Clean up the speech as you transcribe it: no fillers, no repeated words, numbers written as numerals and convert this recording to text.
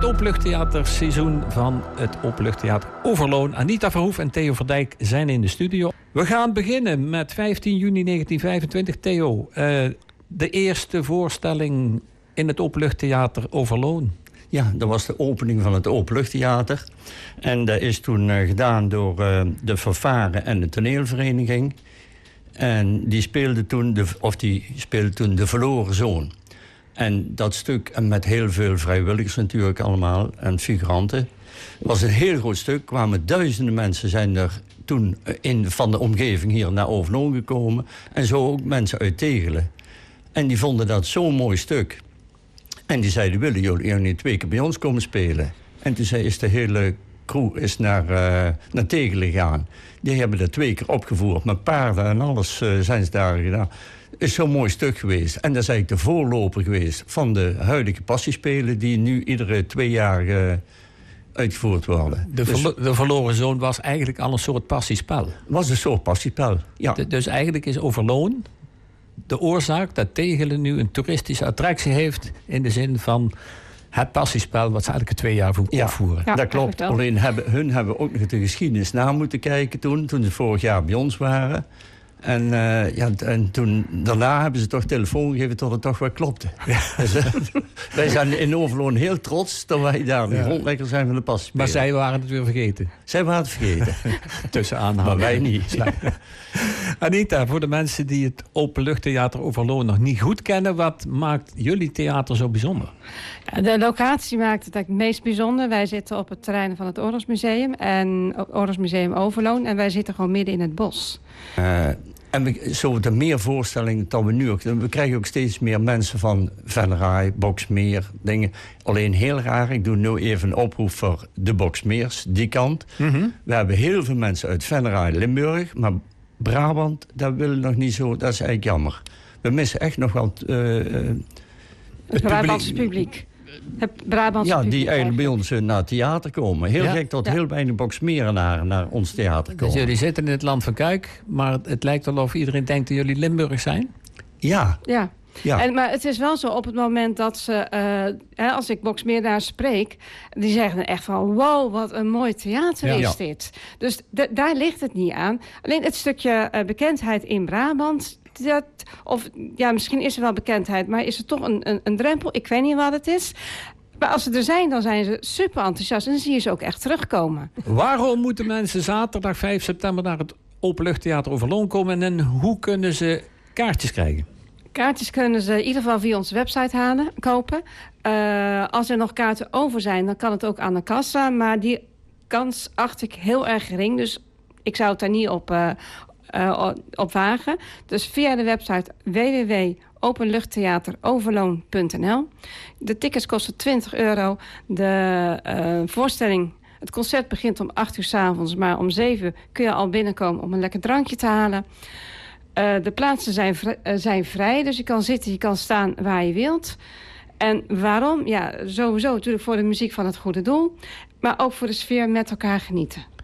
openluchttheaterseizoen van het Openluchttheater Overloon. Anita Verhoef en Theo Verdijk zijn in de studio. We gaan beginnen met 15 juni 1925. Theo, de eerste voorstelling in het Openluchttheater Overloon. Ja, dat was de opening van het Openluchttheater. En dat is toen gedaan door de fanfare en de toneelvereniging. En die speelde toen de Verloren Zoon. En dat stuk, en met heel veel vrijwilligers natuurlijk allemaal, en figuranten, was een heel groot stuk. Kwamen duizenden mensen zijn er toen van de omgeving hier naar Overloon gekomen. En zo ook mensen uit Tegelen. En die vonden dat zo'n mooi stuk. En die zeiden, willen jullie 2 keer bij ons komen spelen? En toen is de hele crew naar Tegelen gegaan. Die hebben dat 2 keer opgevoerd. Met paarden en alles zijn ze daar gedaan. Is zo'n mooi stuk geweest. En dat is eigenlijk de voorloper geweest van de huidige passiespelen die nu iedere 2 jaar uitgevoerd worden. De Verloren Zoon was eigenlijk al een soort passiespel. Was een soort passiespel, ja. Dus eigenlijk is Overloon de oorzaak dat Tegelen nu een toeristische attractie heeft, in de zin van het passiespel wat ze eigenlijk 2 jaar opvoeren. Ja, dat klopt. Alleen hebben ook nog de geschiedenis na moeten kijken toen ze vorig jaar bij ons waren. En toen, daarna hebben ze toch telefoon gegeven tot het toch wel klopte. Ja. Dus, wij zijn in Overloon heel trots dat wij daar de grondlegger zijn van de passiespelen. Maar zij waren het weer vergeten. Zij waren het vergeten. Tussen aanhalen. Maar wij niet. Anita, voor de mensen die het Openluchttheater Overloon nog niet goed kennen, wat maakt jullie theater zo bijzonder? De locatie maakt het eigenlijk het meest bijzonder. Wij zitten op het terrein van het Oorlogsmuseum en Oorlogsmuseum Overloon. En wij zitten gewoon midden in het bos. En zo de meer voorstellingen dan we nu ook. We krijgen ook steeds meer mensen van Venray, Boxmeer, dingen. Alleen heel raar, ik doe nu even een oproep voor de Boxmeers, die kant. Mm-hmm. We hebben heel veel mensen uit Venray, Limburg, maar Brabant, dat willen nog niet zo. Dat is eigenlijk jammer. We missen echt nog wel het Brabantse publiek. Het Brabantse publiek die eigenlijk bij ons naar het theater komen. Heel gek dat heel weinig Boxmerenaren naar ons theater komen. Dus jullie zitten in het land van Kuik, maar het lijkt wel of iedereen denkt dat jullie Limburg zijn? Ja. Maar het is wel zo, op het moment dat ze, als ik Boxmeerdaars spreek, die zeggen echt van, wow, wat een mooi theater is dit. Dus daar ligt het niet aan. Alleen het stukje bekendheid in Brabant, misschien is er wel bekendheid, maar is er toch een drempel? Ik weet niet wat het is. Maar als ze er zijn, dan zijn ze super enthousiast en dan zie je ze ook echt terugkomen. Waarom moeten mensen zaterdag 5 september naar het Openluchttheater Overloon komen en hoe kunnen ze kaartjes krijgen? Kaartjes kunnen ze in ieder geval via onze website kopen. Als er nog kaarten over zijn, dan kan het ook aan de kassa. Maar die kans acht ik heel erg gering. Dus ik zou het daar niet op wagen. Dus via de website www.openluchttheateroverloon.nl. De tickets kosten €20. De voorstelling, het concert begint om 8 uur 's avonds. Maar om 7 kun je al binnenkomen om een lekker drankje te halen. De plaatsen zijn vrij, dus je kan zitten, je kan staan waar je wilt. En waarom? Ja, sowieso natuurlijk voor de muziek van het goede doel. Maar ook voor de sfeer met elkaar genieten.